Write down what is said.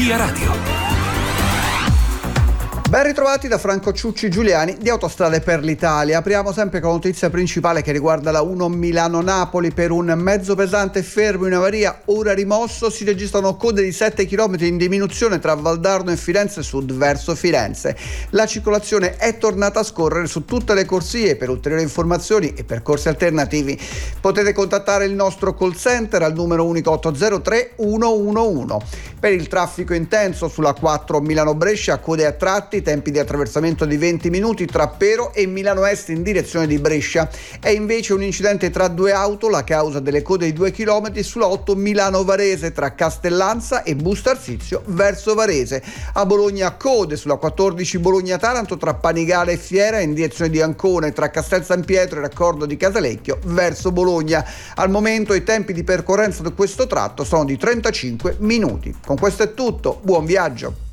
Via Radio. Ben ritrovati da Franco Ciucci Giuliani di Autostrade per l'Italia. Apriamo sempre con la notizia principale che riguarda la 1 Milano-Napoli. Per un mezzo pesante fermo in avaria, ora rimosso, si registrano code di 7 km in diminuzione tra Valdarno e Firenze Sud verso Firenze. La circolazione è tornata a scorrere su tutte le corsie. Per ulteriori informazioni e percorsi alternativi potete contattare il nostro call center al numero unico 803 111. Per il traffico intenso sulla 4 Milano-Brescia, code a tratti, tempi di attraversamento di 20 minuti tra Pero e Milano Est in direzione di Brescia. È invece un incidente tra due auto, la causa delle code di 2 km sulla 8 Milano-Varese tra Castellanza e Bustarsizio verso Varese. A Bologna code sulla 14 Bologna-Taranto tra Panigale e Fiera in direzione di Ancona e tra Castel San Pietro e Raccordo di Casalecchio verso Bologna. Al momento i tempi di percorrenza di questo tratto sono di 35 minuti. Con questo è tutto, buon viaggio!